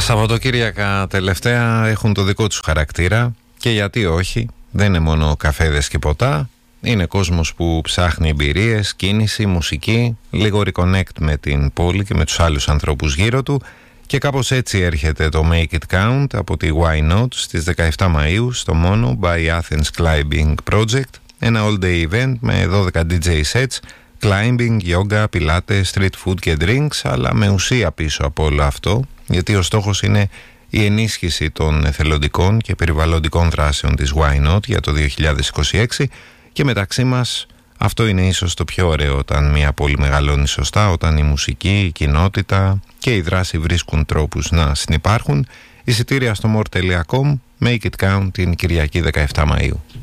Σαββατοκύριακα τελευταία έχουν το δικό τους χαρακτήρα και γιατί όχι, δεν είναι μόνο καφέδες και ποτά, είναι κόσμος που ψάχνει εμπειρίες, κίνηση, μουσική, λίγο reconnect με την πόλη και με τους άλλους ανθρώπους γύρω του και κάπως έτσι έρχεται το Make It Count από τη Why Not στις 17 Μαΐου στο Mono by Athens Climbing Project, ένα all-day event με 12 DJ sets, climbing, yoga, pilates, street food και drinks, αλλά με ουσία πίσω από όλο αυτό, γιατί ο στόχος είναι η ενίσχυση των εθελοντικών και περιβαλλοντικών δράσεων της Why Not για το 2026 και μεταξύ μας αυτό είναι ίσως το πιο ωραίο όταν μια πόλη μεγαλώνει σωστά, όταν η μουσική, η κοινότητα και η δράση βρίσκουν τρόπους να συνυπάρχουν. Εισιτήρια στο more.com, Make It Count την Κυριακή 17 Μαΐου.